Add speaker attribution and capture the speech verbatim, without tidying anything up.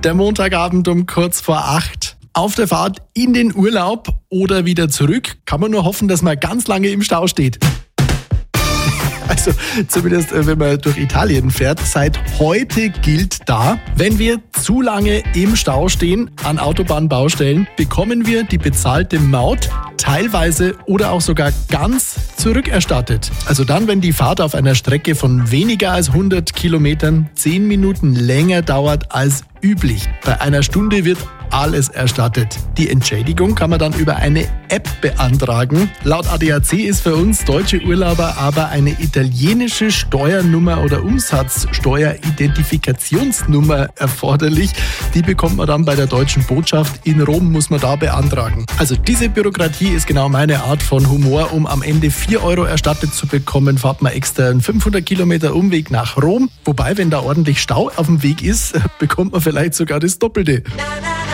Speaker 1: Der Montagabend um kurz vor acht. Auf der Fahrt in den Urlaub oder wieder zurück kann man nur hoffen, dass man ganz lange im Stau steht. Also zumindest, wenn man durch Italien fährt. Seit heute gilt da, wenn wir zu lange im Stau stehen an Autobahnbaustellen, bekommen wir die bezahlte Maut teilweise oder auch sogar ganz zurückerstattet. Also dann, wenn die Fahrt auf einer Strecke von weniger als hundert Kilometern zehn Minuten länger dauert als üblich. Bei einer Stunde wird alles erstattet. Die Entschädigung kann man dann über eine App beantragen. Laut A D A C ist für uns deutsche Urlauber aber eine italienische Steuernummer oder Umsatzsteueridentifikationsnummer erforderlich. Die bekommt man dann bei der deutschen Botschaft in Rom, muss man da beantragen. Also diese Bürokratie ist genau meine Art von Humor. Um am Ende vier Euro erstattet zu bekommen, fahrt man extra einen fünfhundert Kilometer Umweg nach Rom. Wobei, wenn da ordentlich Stau auf dem Weg ist, bekommt man vielleicht sogar das Doppelte.